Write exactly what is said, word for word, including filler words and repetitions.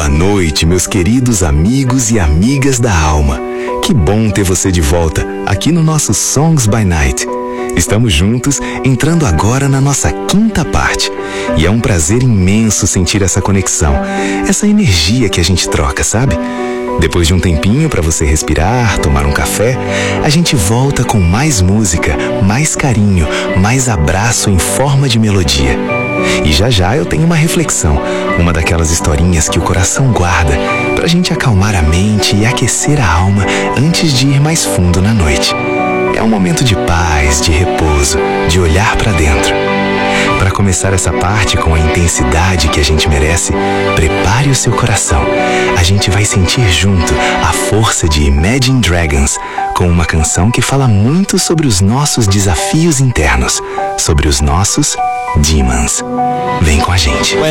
Boa noite, meus queridos amigos e amigas da alma. Que bom ter você de volta aqui no nosso Songs by Night. Estamos juntos, entrando agora na nossa quinta parte. E é um prazer imenso sentir essa conexão, essa energia que a gente troca, sabe? Depois de um tempinho para você respirar, tomar um café, a gente volta com mais música, mais carinho, mais abraço em forma de melodia. E já já eu tenho uma reflexão, uma daquelas historinhas que o coração guarda pra gente acalmar a mente e aquecer a alma antes de ir mais fundo na noite. É um momento de paz, de repouso, de olhar pra dentro. Para começar essa parte com a intensidade que a gente merece, prepare o seu coração. A gente vai sentir junto a força de Imagine Dragons, com uma canção que fala muito sobre os nossos desafios internos, sobre os nossos demons. Vem com a gente.